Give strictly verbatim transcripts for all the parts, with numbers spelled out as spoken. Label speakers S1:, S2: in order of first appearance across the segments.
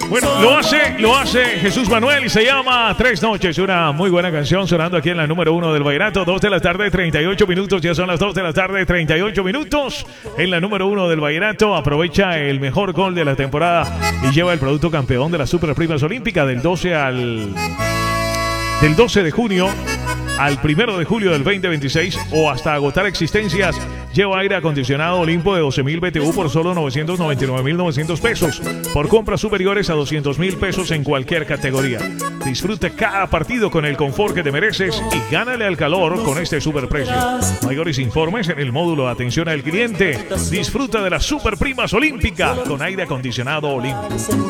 S1: Bueno, lo hace, lo hace Jesús Manuel y se llama Tres Noches. Una muy buena canción sonando aquí en la número uno del vallenato. Dos de la tarde, treinta y ocho minutos. Ya son las dos de la tarde, treinta y ocho minutos. En la número uno del vallenato. Aprovecha el mejor gol de la temporada y lleva el producto campeón de las Superprimas Olímpicas del doce al del doce de junio al primero de julio del veinte veintiséis o hasta agotar existencias. Lleva aire acondicionado Olimpo de doce mil B T U por solo novecientos noventa y nueve mil novecientos pesos. Por compras superiores a doscientos mil pesos en cualquier categoría. Disfruta cada partido con el confort que te mereces y gánale al calor con este superprecio. Mayores informes en el módulo de atención al cliente. Disfruta de las Superprimas Olímpicas con aire acondicionado Olimpo.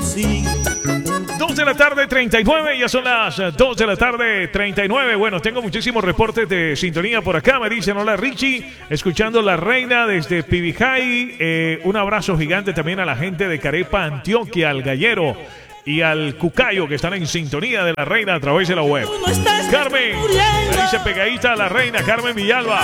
S1: dos de la tarde, treinta y nueve. Ya son las dos de la tarde, treinta y nueve. Bueno, tengo muchísimos reportes de sintonía por acá. Me dicen, hola Richie, escuchando La Reina desde Pibijay. Eh, un abrazo gigante también a la gente de Carepa, Antioquia, al Gallero y al Cucayo que están en sintonía de La Reina a través de la web. Carmen, me dice pegadita a La Reina, Carmen Villalba.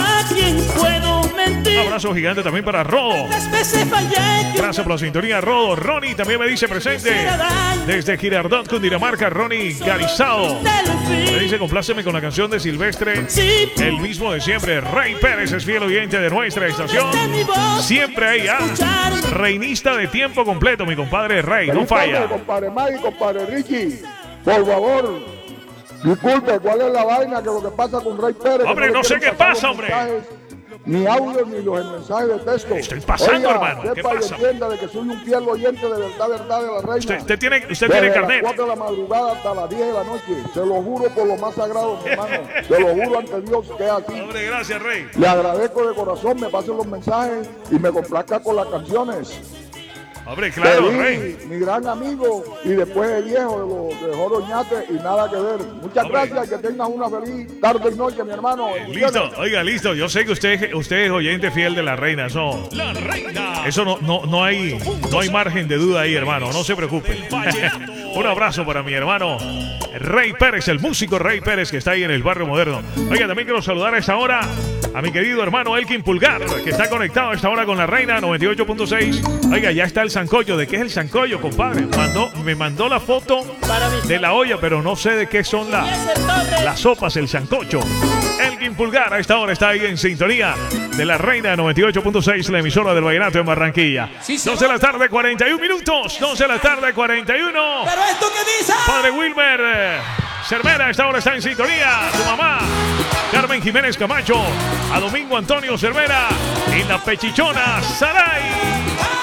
S1: Un abrazo gigante también para Rodo. Gracias por la sintonía, Rodo. Ronnie también me dice presente desde Girardot, Cundinamarca. Ronnie Garizado me dice, compláceme con la canción de Silvestre, el mismo de siempre. Rey Pérez es fiel oyente de nuestra estación. Siempre ahí, ah, reinista de tiempo completo, mi compadre Rey, no falla.
S2: Compadre Mike, compadre Richie, por favor, disculpe, ¿cuál es la vaina que lo que pasa con Rey Pérez?
S1: Hombre, no, no sé qué pasa, hombre.
S2: Ni audio ni los mensajes de texto.
S1: Estoy pasando,
S2: Oiga,
S1: hermano. ¿Qué
S2: sepa
S1: pasa?
S2: Y entienda de que soy un fiel oyente de verdad, verdad de la Reina.
S1: Usted, usted tiene, usted
S2: Desde
S1: tiene carnet.
S2: las cuatro de la madrugada hasta las diez de la noche. Se lo juro por lo más sagrado, mi hermano. Se lo juro ante Dios que es así.
S1: Hombre, gracias, Rey.
S2: Le agradezco de corazón, me pasen los mensajes y me complazca con las canciones.
S1: Hombre, claro,
S2: Pedí,
S1: Rey.
S2: mi gran amigo y después el viejo de los de Joroñate y nada que ver. Muchas
S1: Hombre.
S2: gracias, que tengas una feliz tarde y noche, mi hermano.
S1: Listo, oiga, listo. Yo sé que usted, usted es oyente fiel de La Reina. Eso,
S3: La Reina.
S1: eso no, no, no hay, no hay margen de duda ahí, hermano. No se preocupe. Un abrazo para mi hermano Rey Pérez, el músico Rey Pérez que está ahí en el barrio moderno. Oiga, también quiero saludar a esta hora a mi querido hermano Elkin Pulgar, que está conectado a esta hora con La Reina noventa y ocho punto seis. Oiga, ya está el sancocho. ¿De qué es el sancocho, compadre? Mandó, me mandó la foto de la olla, pero no sé de qué son la, las sopas, el sancocho. Elkin Pulgar a esta hora está ahí en sintonía de La Reina noventa y ocho punto seis, la emisora del vallenato en Barranquilla. dos de la tarde, cuarenta y uno minutos. dos de la tarde, cuarenta y uno.
S3: Pero esto que dice.
S1: Padre Wilmer eh, Cervera a esta hora está en sintonía. Su mamá, Carmen Jiménez Camacho. A Domingo Antonio Cervera y la pechichona Saray.